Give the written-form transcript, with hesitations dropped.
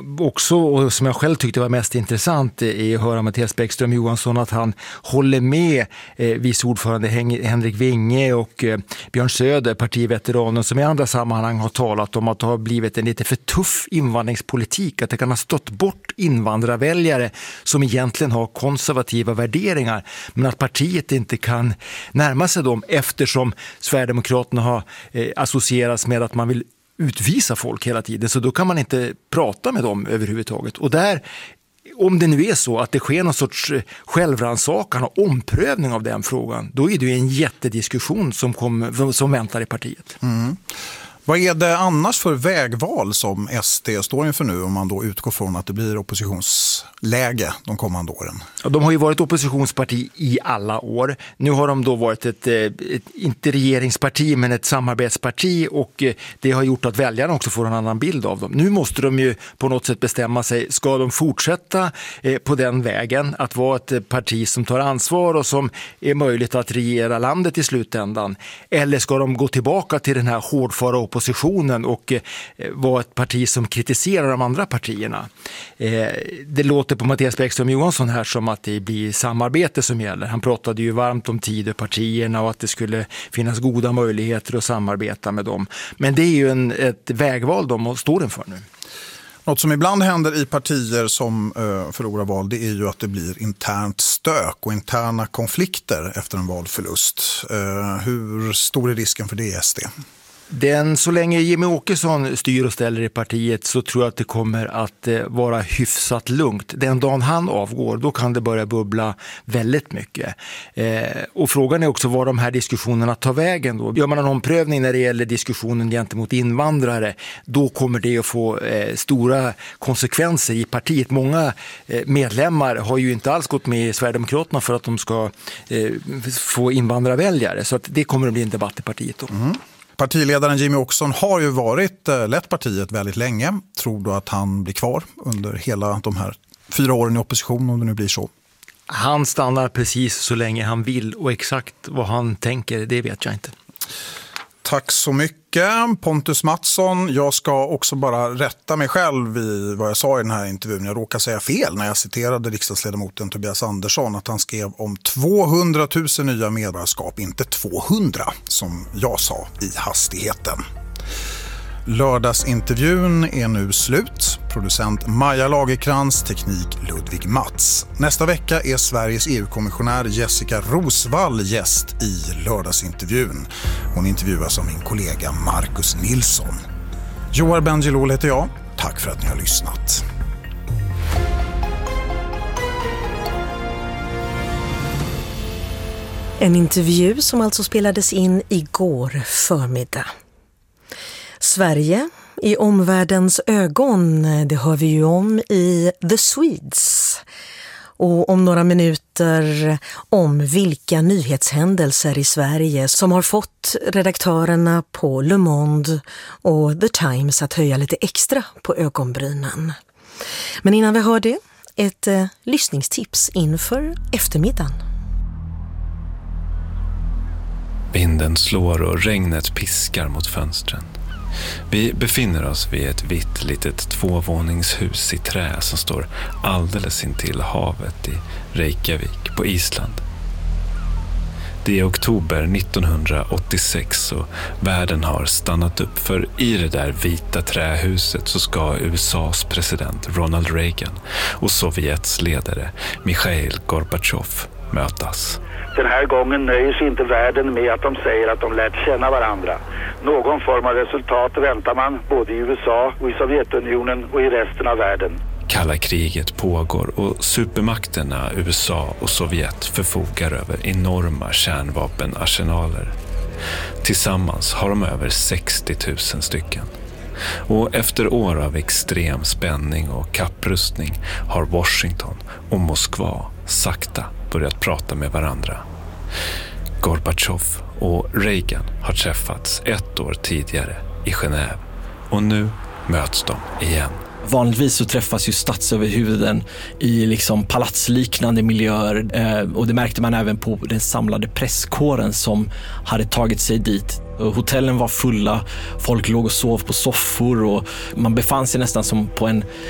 också, och som jag själv tyckte var mest intressant, är att höra Mattias Bäckström Johansson att han håller med vice ordförande Henrik Winge och Björn Söder, partiveteranen, som i andra sammanhang har talat om att det har blivit en lite för tuff invandringspolitik, att det kan ha stått bort invandrarväljare som egentligen har konservativa värderingar, men att partiet inte kan närma sig dem eftersom Sverigedemokraterna har associerats med att man vill utvisa folk hela tiden, så då kan man inte prata med dem överhuvudtaget. Och där, om det nu är så att det sker någon sorts självrannsakan och omprövning av den frågan, då är det ju en jättediskussion som väntar i partiet. Mm. Vad är det annars för vägval som SD står inför nu, om man då utgår från att det blir oppositionsläge de kommande åren? De har ju varit oppositionsparti i alla år. Nu har de då varit ett inte regeringsparti men ett samarbetsparti, och det har gjort att väljarna också får en annan bild av dem. Nu måste de ju på något sätt bestämma sig. Ska de fortsätta på den vägen, att vara ett parti som tar ansvar och som är möjligt att regera landet i slutändan? Eller ska de gå tillbaka till den här hårdföra oppositionen och var ett parti som kritiserar de andra partierna? Det låter på Mattias Bäckström Johansson här som att det blir samarbete som gäller. Han pratade ju varmt om Tidöpartierna och att det skulle finnas goda möjligheter att samarbeta med dem. Men det är ju ett vägval de står inför nu. Något som ibland händer i partier som förlorar val, det är ju att det blir internt stök och interna konflikter efter en valförlust. Hur stor är risken för det i SD? Så länge Jimmie Åkesson styr och ställer i partiet så tror jag att det kommer att vara hyfsat lugnt. Den dagen han avgår, då kan det börja bubbla väldigt mycket. Och frågan är också var de här diskussionerna tar vägen då. Gör man en omprövning när det gäller diskussionen gentemot invandrare, då kommer det att få stora konsekvenser i partiet. Många medlemmar har ju inte alls gått med i Sverigedemokraterna för att de ska få invandrarväljare. Så att det kommer att bli en debatt i partiet då. Mm. Partiledaren Jimmie Åkesson har ju lett partiet väldigt länge. Tror du att han blir kvar under hela de här 4 åren i opposition, om det nu blir så? Han stannar precis så länge han vill, och exakt vad han tänker, det vet jag inte. Tack så mycket Pontus Mattsson. Jag ska också bara rätta mig själv i vad jag sa i den här intervjun. Jag råkade säga fel när jag citerade riksdagsledamoten Tobias Andersson att han skrev om 200 000 nya medborgarskap, inte 200 som jag sa i hastigheten. Lördagsintervjun är nu slut. Producent Maja Lagerkrans, teknik Ludvig Mats. Nästa vecka är Sveriges EU-kommissionär Jessica Rosvall gäst i lördagsintervjun. Hon intervjuas av min kollega Marcus Nilsson. Joar Bendjelloul heter jag. Tack för att ni har lyssnat. En intervju som alltså spelades in igår förmiddag. Sverige i omvärldens ögon, det hör vi ju om i The Swedes. Och om några minuter om vilka nyhetshändelser i Sverige som har fått redaktörerna på Le Monde och The Times att höja lite extra på ögonbrynen. Men innan vi hör det, ett lyssningstips inför eftermiddagen. Vinden slår och regnet piskar mot fönstren. Vi befinner oss vid ett vitt litet 2-våningshus i trä som står alldeles intill havet i Reykjavik på Island. Det är oktober 1986 och världen har stannat upp, för i det där vita trähuset så ska USAs president Ronald Reagan och Sovjets ledare Mikhail Gorbatjov mötas. Den här gången nöjer sig inte världen med att de säger att de lärt känna varandra. Någon form av resultat väntar man både i USA och i Sovjetunionen och i resten av världen. Kalla kriget pågår och supermakterna USA och Sovjet förfogar över enorma kärnvapenarsenaler. Tillsammans har de över 60 000 stycken. Och efter år av extrem spänning och kapprustning har Washington och Moskva sakta börjat prata med varandra. Gorbatjov och Reagan har träffats 1 år tidigare i Genève och nu möts de igen. Vanligtvis så träffas ju statsöverhuvuden i liksom palatsliknande miljöer och det märkte man även på den samlade presskåren som hade tagit sig dit. Hotellen var fulla, folk låg och sov på soffor och man befann sig nästan som på en